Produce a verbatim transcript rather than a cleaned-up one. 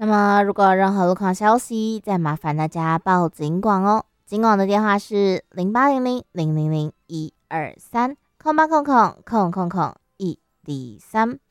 那么如果有任何路况消息，再麻烦大家报警广哦。警广的电话是零八零零零零零一二三空八空空空空空一零三。